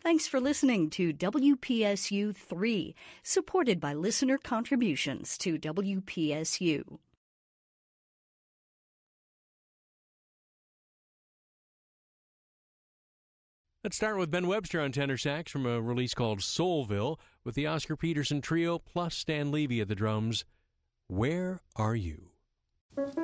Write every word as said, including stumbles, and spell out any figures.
Thanks for listening to W P S U three, supported by listener contributions to W P S U. Let's start with Ben Webster on tenor sax from a release called Soulville with the Oscar Peterson Trio plus Stan Levy at the drums. Where Are You?